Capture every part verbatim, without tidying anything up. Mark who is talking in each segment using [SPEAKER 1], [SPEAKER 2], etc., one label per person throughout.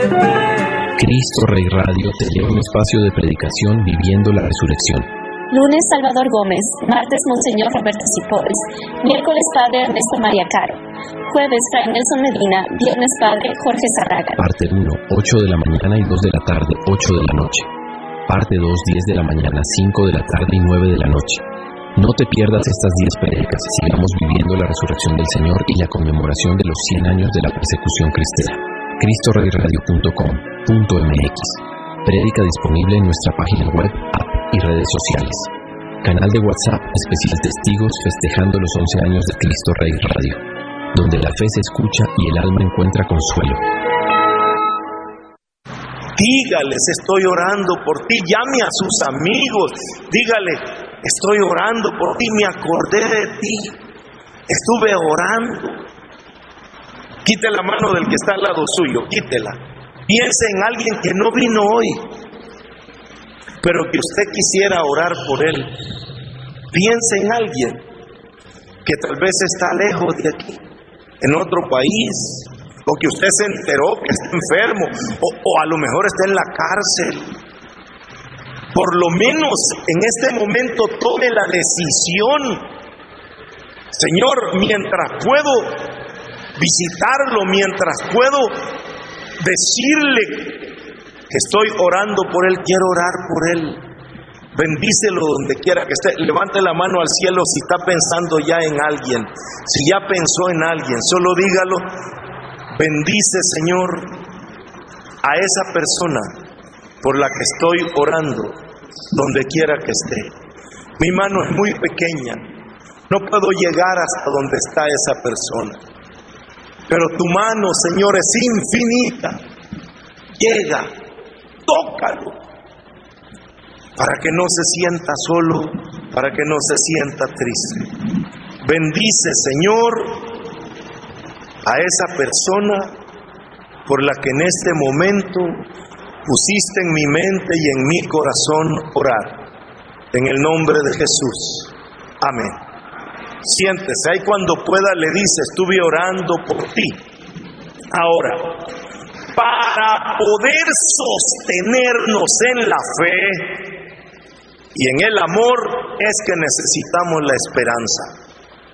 [SPEAKER 1] Cristo Rey Radio te lleva a un espacio de predicación viviendo la resurrección.
[SPEAKER 2] Lunes, Salvador Gómez. Martes, Monseñor Roberto Cipoles. Miércoles, Padre Ernesto María Caro. Jueves, Fray Nelson Medina. Viernes, Padre Jorge Zarraga.
[SPEAKER 1] Parte uno, ocho de la mañana y dos de la tarde, ocho de la noche. Parte dos, diez de la mañana, cinco de la tarde y nueve de la noche. No te pierdas estas diez prédicas. Sigamos viviendo la resurrección del Señor y la conmemoración de los cien años de la persecución cristiana. cristo rey radio punto com punto m x. Prédica disponible en nuestra página web, app y redes sociales. Canal de WhatsApp especial Testigos festejando los once años de Cristo Rey Radio, donde la fe se escucha y el alma encuentra consuelo.
[SPEAKER 3] Dígales, estoy orando por ti. Llame a sus amigos. Dígale, estoy orando por ti, me acordé de ti. Estuve orando. Quite la mano del que está al lado suyo, quítela. Piense en alguien que no vino hoy, pero que usted quisiera orar por él. Piense en alguien que tal vez está lejos de aquí, en otro país, o que usted se enteró que está enfermo, o, o a lo mejor está en la cárcel. Por lo menos en este momento tome la decisión. Señor, mientras puedo visitarlo, mientras puedo decirle que estoy orando por él, quiero orar por él. Bendícelo donde quiera que esté. Levante la mano al cielo si está pensando ya en alguien. Si ya pensó en alguien, solo dígalo. Bendice, Señor, a esa persona por la que estoy orando, donde quiera que esté. Mi mano es muy pequeña, no puedo llegar hasta donde está esa persona, pero tu mano, Señor, es infinita. Llega, tócalo, para que no se sienta solo, para que no se sienta triste. Bendice, Señor, a esa persona por la que en este momento pusiste en mi mente y en mi corazón orar. En el nombre de Jesús. Amén. Siéntese, ahí cuando pueda le dice, estuve orando por ti. Ahora, para poder sostenernos en la fe y en el amor es que necesitamos la esperanza.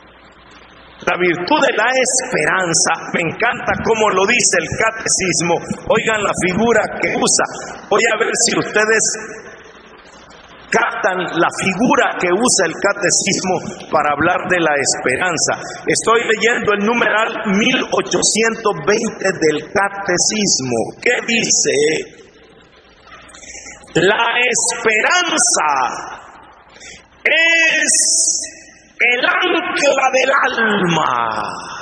[SPEAKER 3] La virtud de la esperanza, me encanta cómo lo dice el catecismo. Oigan la figura que usa. Voy a ver si ustedes captan la figura que usa el catecismo para hablar de la esperanza. Estoy leyendo el numeral mil ochocientos veinte del catecismo, que dice: la esperanza es el ancla del alma,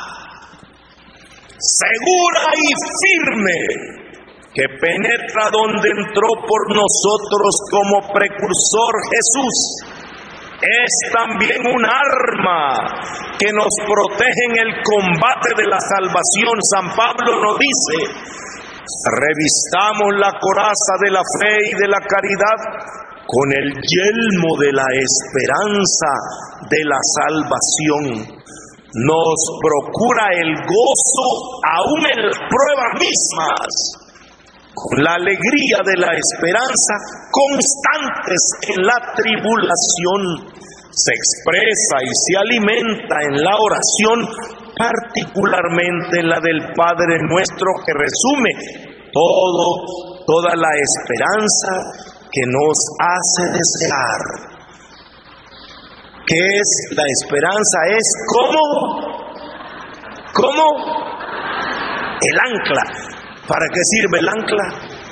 [SPEAKER 3] segura y firme, que penetra donde entró por nosotros como precursor Jesús. Es también un arma que nos protege en el combate de la salvación. San Pablo nos dice: revistamos la coraza de la fe y de la caridad con el yelmo de la esperanza de la salvación. Nos procura el gozo aún en las pruebas mismas, con la alegría de la esperanza, constantes en la tribulación. Se expresa y se alimenta en la oración, particularmente en la del Padre Nuestro, que resume todo, toda la esperanza que nos hace desear. ¿Qué es la esperanza? Es como, como el ancla. ¿Para qué sirve el ancla?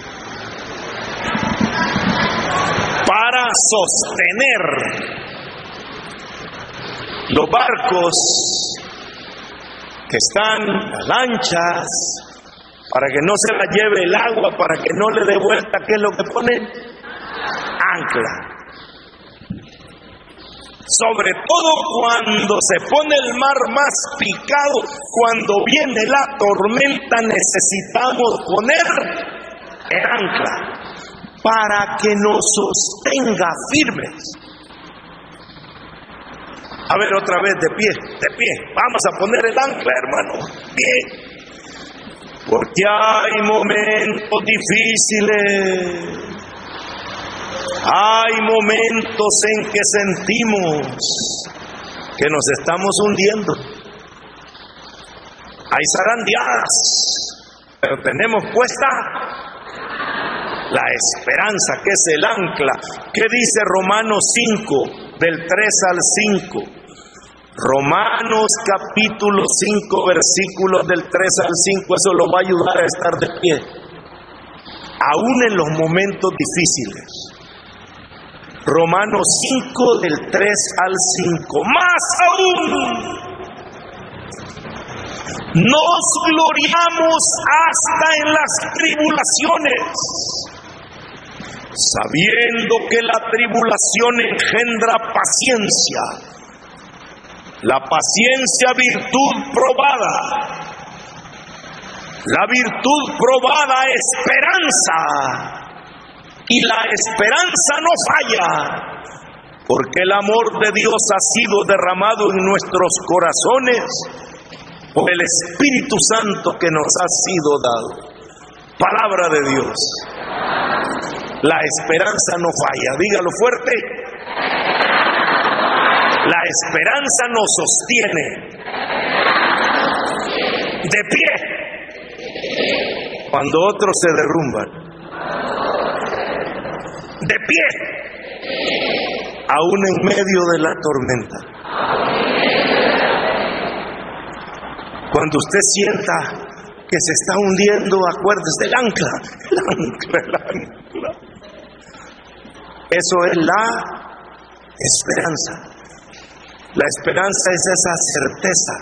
[SPEAKER 3] Para sostener los barcos que están, las lanchas, para que no se la lleve el agua, para que no le dé vuelta. ¿Qué es lo que ponen? Ancla. Sobre todo cuando se pone el mar más picado, cuando viene la tormenta, necesitamos poner el ancla para que nos sostenga firmes. A ver, otra vez, de pie, de pie. Vamos a poner el ancla, hermano. Bien. Porque hay momentos difíciles, hay momentos en que sentimos que nos estamos hundiendo. Hay zarandeadas, pero tenemos puesta la esperanza, que es el ancla. ¿Qué dice Romanos cinco, del tres al cinco? Romanos capítulo cinco, versículos del tres al cinco, eso lo va a ayudar a estar de pie, aún en los momentos difíciles. Romanos cinco, del tres al cinco, más aún, nos gloriamos hasta en las tribulaciones, sabiendo que la tribulación engendra paciencia, la paciencia virtud probada, la virtud probada esperanza, y la esperanza no falla, porque el amor de Dios ha sido derramado en nuestros corazones por el Espíritu Santo que nos ha sido dado. Palabra de Dios. La esperanza no falla, dígalo fuerte. La esperanza nos sostiene de pie cuando otros se derrumban, de pie aún en medio de la tormenta. Cuando usted sienta que se está hundiendo, acuérdese del ancla, el ancla, el ancla. Eso es la esperanza. La esperanza es esa certeza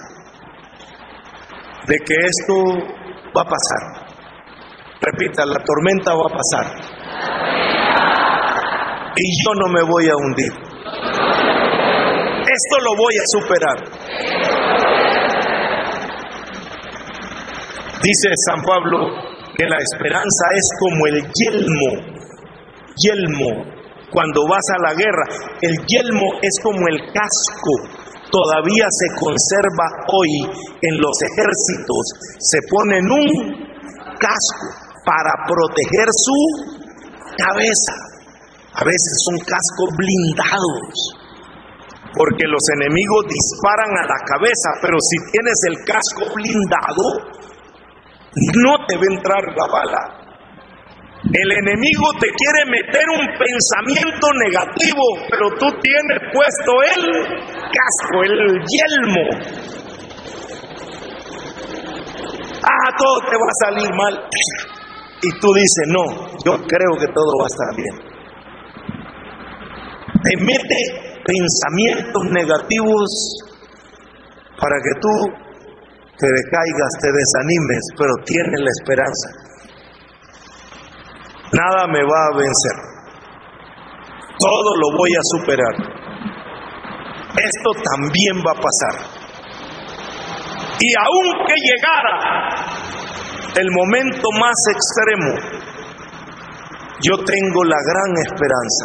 [SPEAKER 3] de que esto va a pasar. Repita, la tormenta va a pasar. Y yo no me voy a hundir. Esto lo voy a superar. Dice San Pablo que la esperanza es como el yelmo. Yelmo. Cuando vas a la guerra, el yelmo es como el casco, todavía se conserva hoy en los ejércitos, se ponen un casco para proteger su cabeza, a veces son cascos blindados, porque los enemigos disparan a la cabeza, pero si tienes el casco blindado, no te va a entrar la bala. El enemigo te quiere meter un pensamiento negativo, pero tú tienes puesto el casco, el yelmo. Ah, todo te va a salir mal. Y tú dices, no, yo creo que todo va a estar bien. Te mete pensamientos negativos para que tú te decaigas, te desanimes, pero tienes la esperanza. Nada me va a vencer. Todo lo voy a superar. Esto también va a pasar. Y aunque llegara el momento más extremo, yo tengo la gran esperanza.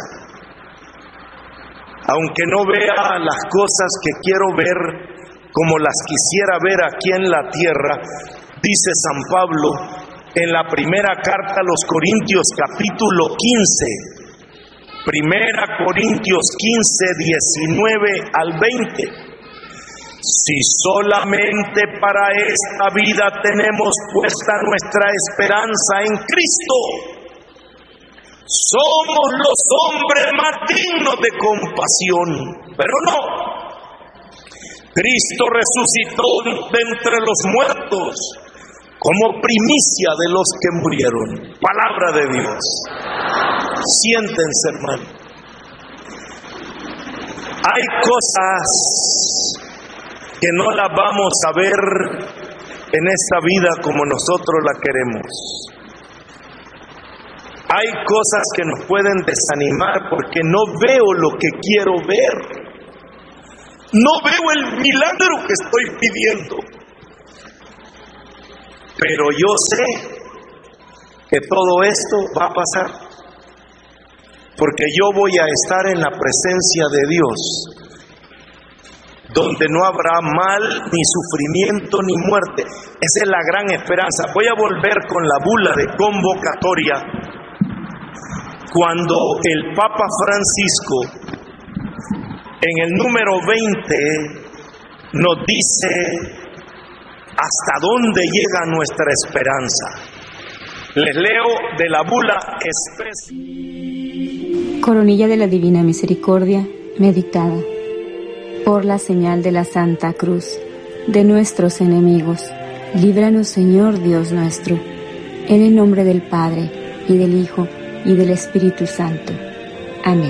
[SPEAKER 3] Aunque no vea las cosas que quiero ver como las quisiera ver aquí en la tierra, dice San Pablo en la primera carta a los Corintios capítulo quince, primera Corintios quince, diecinueve al veinte. Si solamente para esta vida tenemos puesta nuestra esperanza en Cristo, somos los hombres más dignos de compasión, pero no. Cristo resucitó de entre los muertos como primicia de los que murieron. Palabra de Dios. Siéntense, hermano. Hay cosas que no las vamos a ver en esta vida como nosotros la queremos. Hay cosas que nos pueden desanimar porque no veo lo que quiero ver. No veo el milagro que estoy pidiendo. Pero yo sé que todo esto va a pasar, porque yo voy a estar en la presencia de Dios. donde no habrá mal, ni sufrimiento, ni muerte. Esa es la gran esperanza. Voy a volver con la bula de convocatoria. Cuando el Papa Francisco, en el número veinte, nos dice hasta dónde llega nuestra esperanza. Les leo de la bula expresa.
[SPEAKER 4] Coronilla de la Divina Misericordia, meditada. Por la señal de la Santa Cruz, de nuestros enemigos, líbranos, Señor Dios nuestro, en el nombre del Padre, y del Hijo, y del Espíritu Santo. Amén.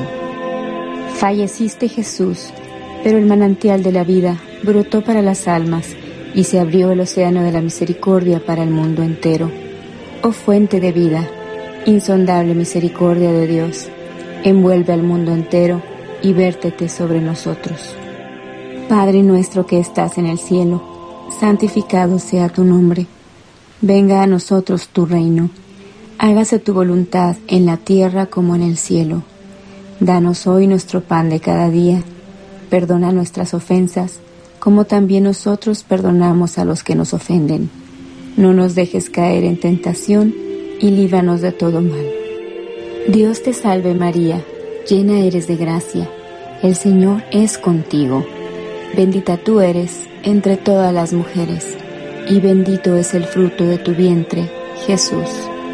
[SPEAKER 4] Falleciste, Jesús, pero el manantial de la vida brotó para las almas, y se abrió el océano de la misericordia para el mundo entero. Oh fuente de vida, insondable misericordia de Dios, envuelve al mundo entero y vértete sobre nosotros. Padre nuestro que estás en el cielo, santificado sea tu nombre. Venga a nosotros tu reino. Hágase tu voluntad en la tierra como en el cielo. Danos hoy nuestro pan de cada día. Perdona nuestras ofensas, como también nosotros perdonamos a los que nos ofenden. No nos dejes caer en tentación y líbranos de todo mal. Dios te salve María, llena eres de gracia. El Señor es contigo. Bendita tú eres entre todas las mujeres, y bendito es el fruto de tu vientre, Jesús.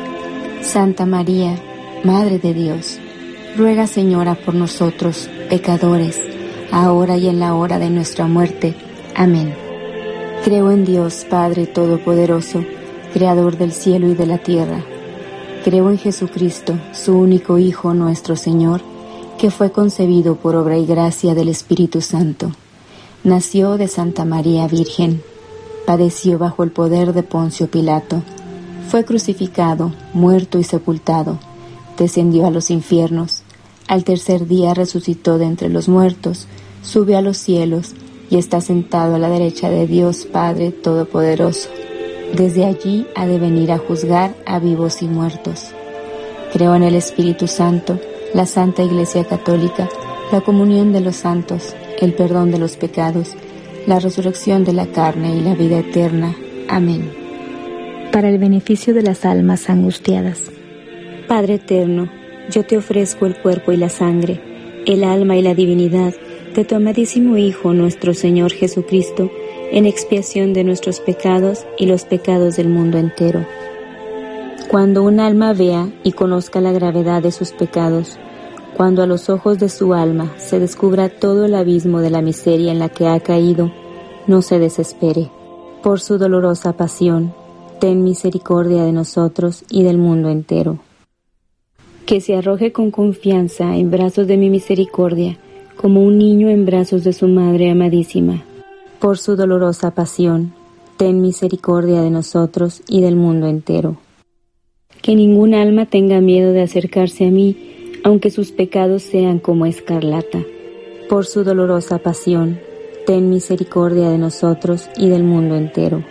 [SPEAKER 4] Santa María, Madre de Dios, ruega, Señora, por nosotros, pecadores, ahora y en la hora de nuestra muerte. Amén. Creo en Dios, Padre Todopoderoso, Creador del cielo y de la tierra. Creo en Jesucristo, su único Hijo, nuestro Señor, que fue concebido por obra y gracia del Espíritu Santo. Nació de Santa María Virgen, padeció bajo el poder de Poncio Pilato, fue crucificado, muerto y sepultado, descendió a los infiernos, al tercer día resucitó de entre los muertos, subió a los cielos y está sentado a la derecha de Dios Padre Todopoderoso. Desde allí ha de venir a juzgar a vivos y muertos. Creo en el Espíritu Santo, la Santa Iglesia Católica, la comunión de los santos, el perdón de los pecados, la resurrección de la carne y la vida eterna. Amén. Para el beneficio de las almas angustiadas. Padre eterno, yo te ofrezco el cuerpo y la sangre, el alma y la divinidad de tu amadísimo Hijo, nuestro Señor Jesucristo, en expiación de nuestros pecados y los pecados del mundo entero. Cuando un alma vea y conozca la gravedad de sus pecados, cuando a los ojos de su alma se descubra todo el abismo de la miseria en la que ha caído, no se desespere. Por su dolorosa pasión, ten misericordia de nosotros y del mundo entero. Que se arroje con confianza en brazos de mi misericordia, como un niño en brazos de su madre amadísima. Por su dolorosa pasión, ten misericordia de nosotros y del mundo entero. Que ningún alma tenga miedo de acercarse a mí, aunque sus pecados sean como escarlata. Por su dolorosa pasión, ten misericordia de nosotros y del mundo entero.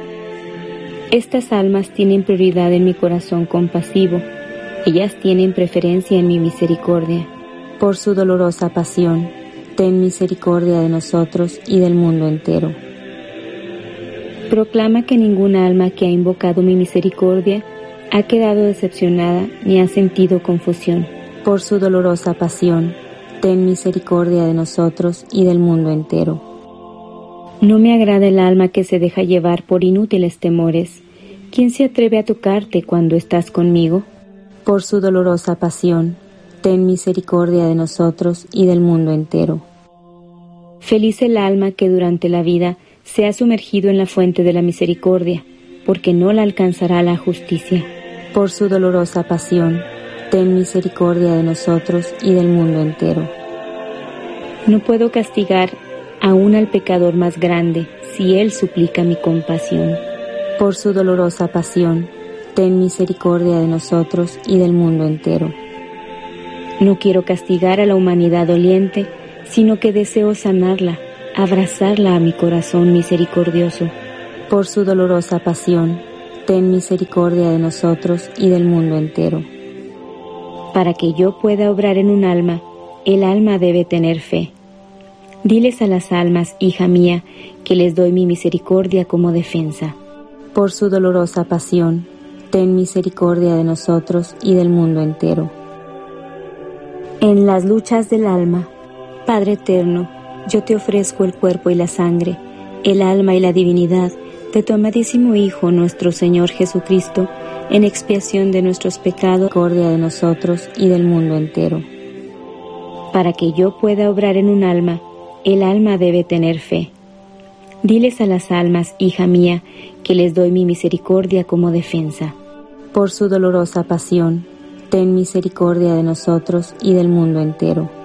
[SPEAKER 4] Estas almas tienen prioridad en mi corazón compasivo, ellas tienen preferencia en mi misericordia. Por su dolorosa pasión, ten misericordia de nosotros y del mundo entero. Proclama que ninguna alma que ha invocado mi misericordia ha quedado decepcionada ni ha sentido confusión. Por su dolorosa pasión, ten misericordia de nosotros y del mundo entero. No me agrada el alma que se deja llevar por inútiles temores. ¿Quién se atreve a tocarte cuando estás conmigo? Por su dolorosa pasión, ten misericordia de nosotros y del mundo entero. Feliz el alma que durante la vida se ha sumergido en la fuente de la misericordia, porque no la alcanzará la justicia. Por su dolorosa pasión, ten misericordia de nosotros y del mundo entero. No puedo castigar aún al pecador más grande si él suplica mi compasión. Por su dolorosa pasión, ten misericordia de nosotros y del mundo entero. No quiero castigar a la humanidad doliente, sino que deseo sanarla, abrazarla a mi corazón misericordioso. Por su dolorosa pasión, ten misericordia de nosotros y del mundo entero. Para que yo pueda obrar en un alma, el alma debe tener fe. Diles a las almas, hija mía, que les doy mi misericordia como defensa. Por su dolorosa pasión, ten misericordia de nosotros y del mundo entero. En las luchas del alma, Padre eterno, yo te ofrezco el cuerpo y la sangre, el alma y la divinidad de tu amadísimo Hijo, nuestro Señor Jesucristo, en expiación de nuestros pecados, misericordia de nosotros y del mundo entero. Para que yo pueda obrar en un alma, el alma debe tener fe. Diles a las almas, hija mía, que les doy mi misericordia como defensa. Por su dolorosa pasión, ten misericordia de nosotros y del mundo entero.